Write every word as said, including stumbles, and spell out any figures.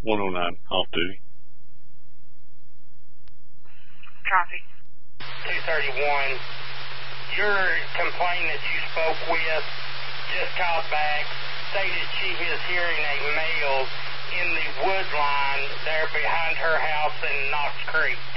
one oh nine, off duty. Copy. two thirty-one, your complaint that you spoke with just called back, stated she is hearing a male in the wood line there behind her house in Knox Creek.